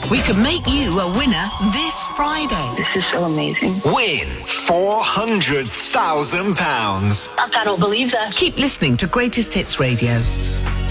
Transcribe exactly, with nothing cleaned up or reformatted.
We could make you a winner this Friday. This is so amazing. Win four hundred thousand pounds. I don't believe that. Keep listening to Greatest Hits Radio.